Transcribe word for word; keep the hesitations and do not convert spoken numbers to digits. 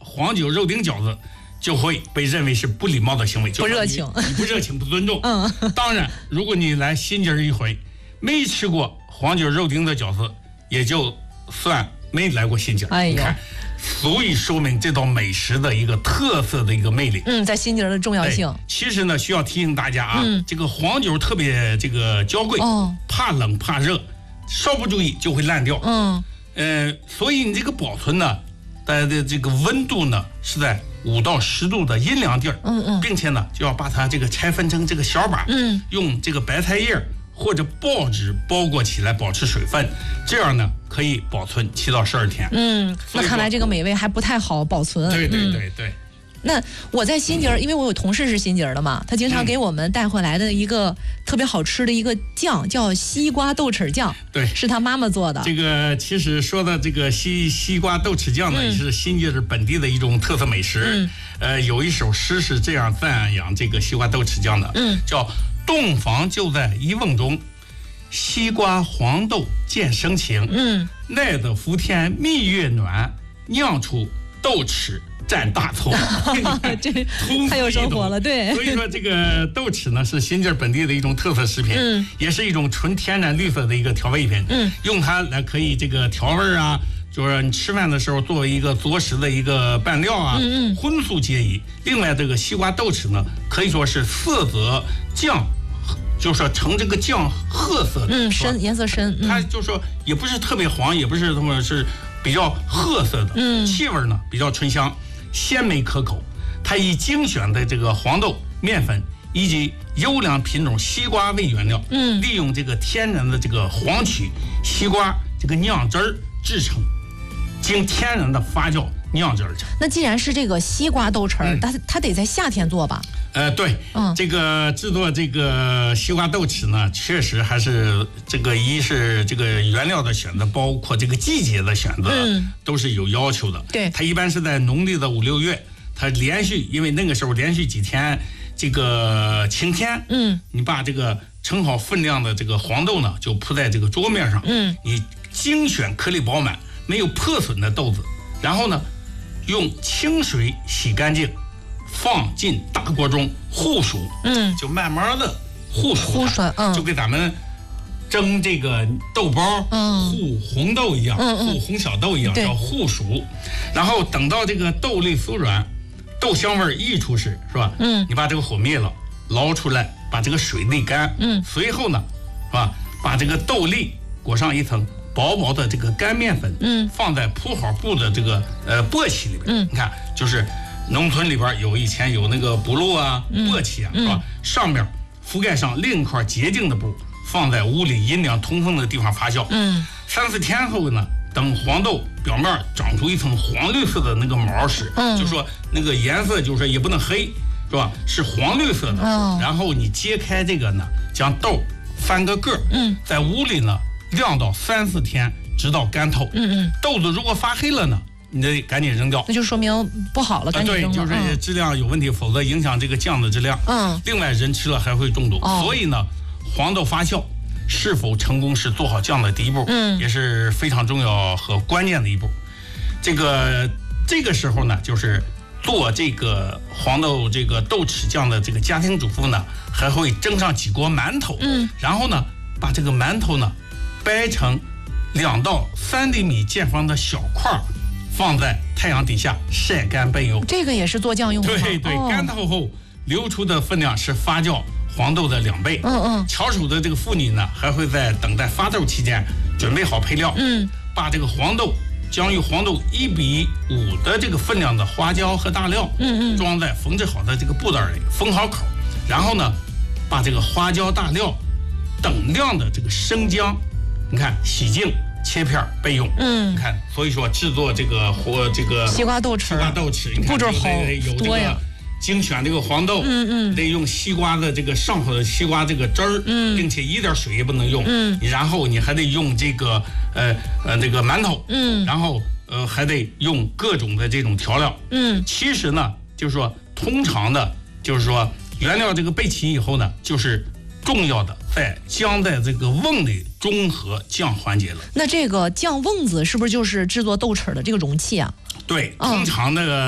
黄酒肉丁饺子，就会被认为是不礼貌的行为， 不热情， 你不热情，不尊重。 嗯， 当然，如果你来新街一回，没吃过黄酒肉丁的饺子，也就算没来过新街。 哎呦， 你看，足以说明这道美食的一个特色的一个魅力。 嗯，在新街的重要性。 哎、其实呢，需要提醒大家啊， 嗯、 这个黄酒特别这个娇贵， 哦， 怕冷怕热，稍不注意就会烂掉。 嗯， 呃，所以你这个保存呢，它的这个温度呢是在五到十度的阴凉地儿， 嗯嗯， 并且呢就要把它这个拆分成这个小把， 嗯， 用这个白菜叶或者报纸包裹起来，保持水分，这样呢可以保存七到十二天。 嗯，那看来这个美味还不太好保存。 对对对对。嗯， 那我在新街，因为我有同事是新街的嘛，他经常给我们带回来的一个特别好吃的一个酱，叫西瓜豆豉酱。 对， 是他妈妈做的。 这个其实说的这个西西瓜豆豉酱呢，也、嗯、是新街市本地的一种特色美食。嗯，呃，有一首诗是这样赞扬这个西瓜豆豉酱的，嗯，叫“洞房就在一瓮中，西瓜黄豆渐生情。嗯，耐得伏天蜜月暖，酿出豆豉。”蘸大葱， 这太有生活了，对。 所以说这个豆豉呢是新界本地的一种特色食品，嗯，也是一种纯天然绿色的一个调味品，嗯，用它来可以这个调味啊，就是你吃饭的时候作为一个佐食的一个拌料啊，嗯嗯，荤素皆宜。另外这个西瓜豆豉呢，可以说是色泽酱，就是说呈这个酱褐色的， 嗯，深颜色深， 嗯、它就说也不是特别黄，也不是什么是比较褐色的，嗯，气味呢比较醇香。鲜美可口，它以精选的这个黄豆、面粉以及优良品种西瓜为原料，嗯，利用这个天然的这个黄曲西瓜这个酿汁儿制成，经天然的发酵酿制而成。 那既然是这个西瓜豆豉，嗯、它它得在夏天做吧？ 呃，对，嗯，这个制作这个西瓜豆豉呢，确实还是这个一是这个原料的选择，包括这个季节的选择，嗯，都是有要求的。 对， 它一般是在农历的五六月，它连续，因为那个时候连续几天这个晴天，嗯，你把这个盛好分量的这个黄豆呢，就铺在这个桌面上，嗯，你精选颗粒饱满、没有破损的豆子，然后呢，用清水洗干净。放进大锅中糊熟，嗯，就慢慢的糊熟， 糊熟，嗯， 就跟咱们蒸这个豆包，嗯，糊红豆一样，嗯嗯，糊红小豆一样，叫糊熟。然后等到这个豆类酥软，豆香味溢出时，是吧？嗯，你把这个火灭了，捞出来，把这个水沥干，嗯，随后呢，是吧？把这个豆粒裹上一层薄薄的这个干面粉，嗯，放在铺好布的这个呃簸箕里边，嗯，你看就是。农村里边有以前有那个补漏啊、簸箕啊，是吧？上面覆盖上另一块洁净的布，放在屋里阴凉通风的地方发酵。嗯，三四天后呢，等黄豆表面长出一层黄绿色的那个毛时，嗯，就说那个颜色就是说也不能黑，是吧？是黄绿色的。哦，然后你揭开这个呢，将豆翻个个，嗯，在屋里呢晾到三四天，直到干透。嗯嗯，豆子如果发黑了呢？你得赶紧扔掉， 那就说明不好了，赶紧扔了。 啊、对，就是质量有问题，嗯、否则影响这个酱的质量。嗯。另外，人吃了还会中毒，哦、所以呢，黄豆发酵是否成功是做好酱的第一步，嗯，也是非常重要和关键的一步。这个这个时候呢，就是做这个黄豆这个豆豉酱的这个家庭主妇呢，还会蒸上几锅馒头，嗯，然后呢，把这个馒头呢掰成两到三厘米见方的小块。放在太阳底下晒干备用， 这个也是做酱用的。 对对，干透后流出的分量是发酵黄豆的两倍。嗯嗯，巧手的这个妇女呢，还会在等待发豆期间准备好配料。嗯，把这个黄豆将与黄豆一比五的这个分量的花椒和大料，嗯嗯，装在缝制好的这个布袋里，封好口。然后呢，把这个花椒大料等量的这个生姜，你看洗净。切片备用，嗯，你看，所以说制作这个或这个西瓜豆豉， 西瓜豆豉，你看步骤好多呀。 精选这个黄豆，嗯嗯，得用西瓜的这个上好的西瓜这个汁儿，嗯，并且一点水也不能用，嗯，然后你还得用这个呃呃这个馒头，嗯，然后呃还得用各种的这种调料，嗯，其实呢，就是说通常的，就是说原料这个备齐以后呢，就是重要的在将在这个瓮里中和酱环节了。 那这个酱瓮子是不是就是制作豆豉的这个容器啊？ 对，通常那个。